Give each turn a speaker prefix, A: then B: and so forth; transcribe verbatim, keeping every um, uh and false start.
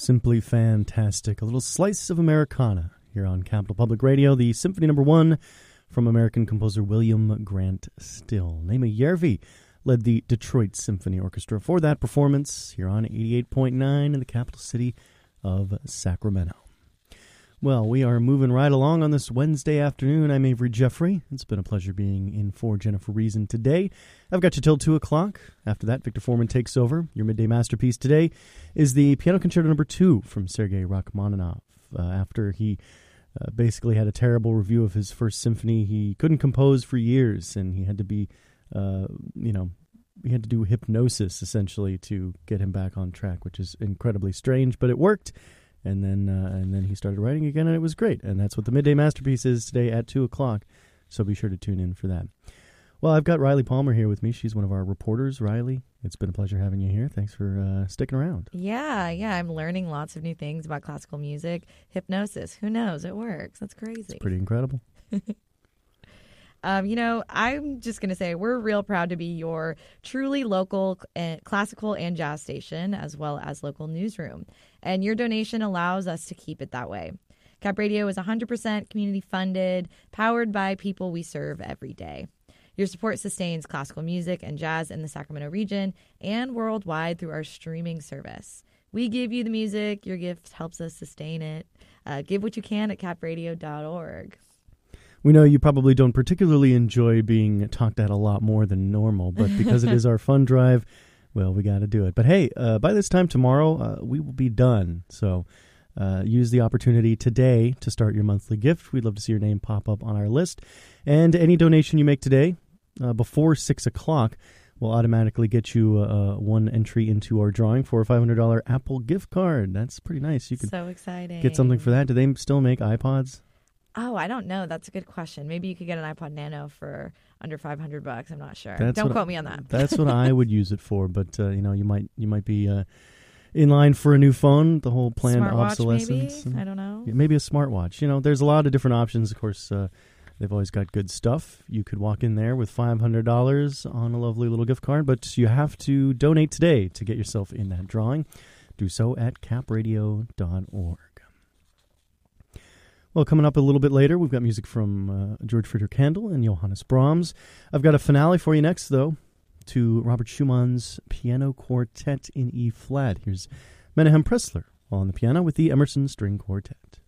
A: Simply fantastic. A little slice of Americana here on Capital Public Radio. The Symphony Number One from American composer William Grant Still. Naima Järvi led the Detroit Symphony Orchestra for that performance here on eighty-eight point nine in the capital city of Sacramento. Well, we are moving right along on this Wednesday afternoon. I'm Avery Jeffrey. It's been a pleasure being in for Jennifer Reason today. I've got you till two o'clock. After that, Victor Foreman takes over. Your midday masterpiece today is the Piano Concerto Number Two from Sergei Rachmaninoff. Uh, after he uh, basically had a terrible review of his first symphony, he couldn't compose for years, and he had to be, uh, you know, he had to do hypnosis, essentially, to get him back on track, which is incredibly strange, but it worked. And then uh, and then he started writing again, and it was great. And that's what the Midday Masterpiece is today at two o'clock, so be sure to tune in for that. Well, I've got Riley Palmer here with me. She's one of our reporters. Riley, it's been a pleasure having you here. Thanks for uh, sticking around.
B: Yeah, yeah, I'm learning lots of new things about classical music. Hypnosis, who knows? It works. That's crazy.
A: It's pretty incredible.
B: Um, you know, I'm just going to say we're real proud to be your truly local uh, classical and jazz station, as well as local newsroom. And your donation allows us to keep it that way. Cap Radio is one hundred percent community funded, powered by people we serve every day. Your support sustains classical music and jazz in the Sacramento region and worldwide through our streaming service. We give you the music. Your gift helps us sustain it. Uh, give what you can at cap radio dot org.
A: We know you probably don't particularly enjoy being talked at a lot more than normal, but because it is our fund drive, well, we got to do it. But hey, uh, by this time tomorrow, uh, we will be done. So uh, use the opportunity today to start your monthly gift. We'd love to see your name pop up on our list. And any donation you make today uh, before six o'clock will automatically get you uh, one entry into our drawing for a five hundred dollars Apple gift card. That's pretty nice. You can
B: so exciting.
A: Get something for that. Do they still make iPods?
B: Oh, I don't know. That's a good question. Maybe you could get an iPod Nano for under five hundred bucks. I'm not sure.
A: That's
B: don't quote
A: I,
B: me on that.
A: That's what I would use it for. But uh, you know, you might you might be uh, in line for a new phone. The whole planned
B: smartwatch,
A: obsolescence.
B: Maybe? I don't know.
A: Maybe a smartwatch. You know, there's a lot of different options. Of course, uh, they've always got good stuff. You could walk in there with five hundred dollars on a lovely little gift card, but you have to donate today to get yourself in that drawing. Do so at cap radio dot org. Well, coming up a little bit later, we've got music from uh, George Friedrich Handel and Johannes Brahms. I've got a finale for you next, though, to Robert Schumann's Piano Quartet in E-flat. Here's Menahem Pressler on the piano with the Emerson String Quartet.